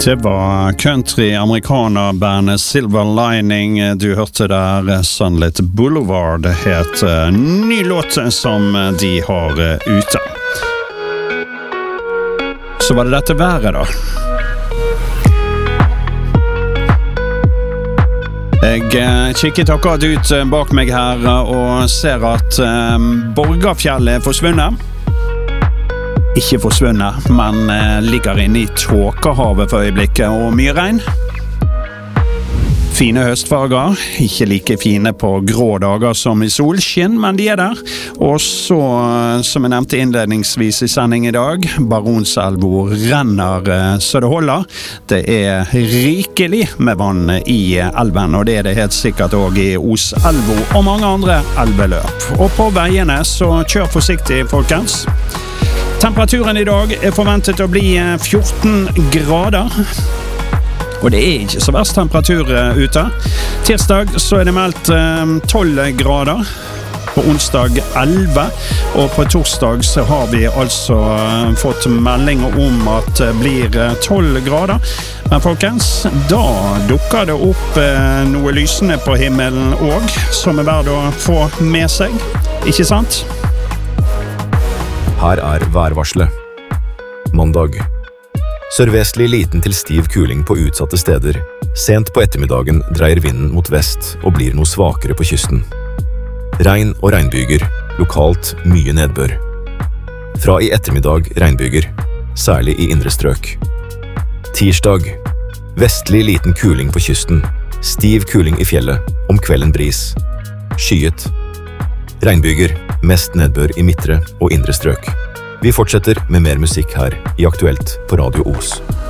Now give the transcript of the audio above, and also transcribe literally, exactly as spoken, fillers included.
Det var country-amerikanerbandet Silver Lining. Du hørte der Sunlit Boulevard het ny låt som de har ute. Så var det dette været da. Jeg kikket akkurat ut bak meg her og ser at Borgafjellet er forsvunnet. Ikke forsvunnet, men ligger inne i tåkehavet for øyeblikket, og mye regn. Fine høstfarger, ikke like fine på grå dager som i solskinn, men de er der. Og så, som jeg nevnte innledningsvis i sending i dag, Baronselva renner så det holder. Det er rikelig med vann i elven, og det er det helt sikkert også i Oselva og mange andre elveløp. Og på veiene, så kjør forsiktig, folkens. Temperaturen i dag er forventet å bli fjorten grader. Og det er ikke så verst temperatur ute. Tirsdag så er det meldt tolv grader. På onsdag elleve. Og på torsdag så har vi altså fått meldinger om at det blir tolv grader. Men folkens, da dukker det opp noe lysende på himmelen også, som er verdt å få med seg. Ikke sant? Her er værvarselet. Mandag. Sørvestlig liten til stiv kuling på utsatte steder. Sent på ettermiddagen dreier vinden mot vest og blir noe svakere på kysten. Regn og regnbyger, lokalt mye nedbør. Fra i ettermiddag regnbyger, særlig i indre strøk. Tirsdag. Vestlig liten kuling på kysten. Stiv kuling i fjellet, om kvelden bris. Skyet. Regnbyger, mest nedbør i midtre og indre strøk. Vi fortsetter med mer musikk her i Aktuelt på Radio Os.